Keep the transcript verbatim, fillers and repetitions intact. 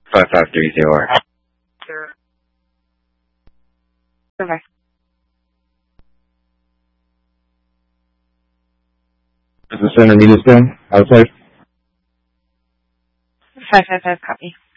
five five three zero. Okay. Is the center media stand outside? five five five copy.